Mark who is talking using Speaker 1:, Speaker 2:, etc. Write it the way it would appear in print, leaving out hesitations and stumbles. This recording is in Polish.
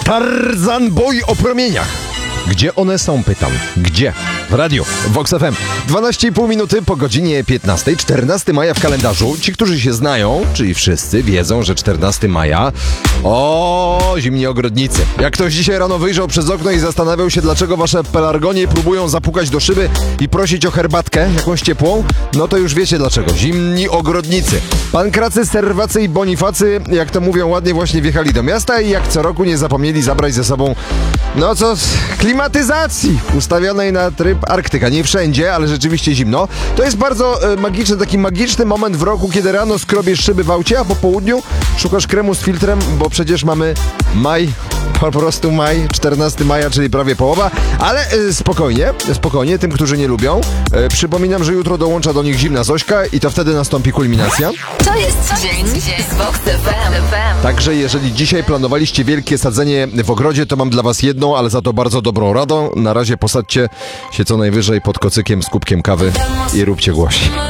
Speaker 1: Tarzan Boy o promieniach. Gdzie one są, pytam. Gdzie? W radiu, Vox FM. 12,5 minuty po godzinie 15. 14 maja w kalendarzu. Ci, którzy się znają, czyli wszyscy, wiedzą, że 14 maja... zimni ogrodnicy. Jak ktoś dzisiaj rano wyjrzał przez okno i zastanawiał się, dlaczego wasze pelargonie próbują zapukać do szyby i prosić o herbatkę, jakąś ciepłą, no to już wiecie dlaczego. Zimni ogrodnicy. Pankracy, Serwacy i Bonifacy, jak to mówią ładnie, właśnie wjechali do miasta i jak co roku nie zapomnieli zabrać ze sobą, klimatyzacji ustawionej na tryb Arktyka. Nie wszędzie, ale rzeczywiście zimno. To jest bardzo magiczny, taki magiczny moment w roku, kiedy rano skrobiesz szyby w aucie, a po południu szukasz kremu z filtrem, bo przecież mamy maj, po prostu maj, 14 maja, czyli prawie połowa, ale spokojnie, tym, którzy nie lubią. Przypominam, że jutro dołącza do nich zimna Zośka i to wtedy nastąpi kulminacja.
Speaker 2: To jest dzień z Vox FM.
Speaker 1: Także jeżeli dzisiaj planowaliście wielkie sadzenie w ogrodzie, to mam dla was jedną, ale za to bardzo dobrą radą. Na razie posadźcie się co najwyżej pod kocykiem z kubkiem kawy i róbcie głośniej.